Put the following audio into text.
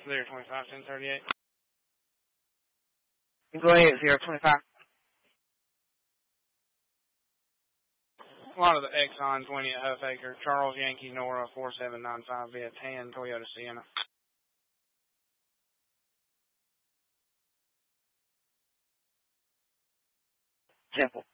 025, 1038. Go ahead, 025. A lot of the Exxon 20 at Huff Acre. Charles Yankee Nora 4795 via Tan Toyota Sienna. Temple.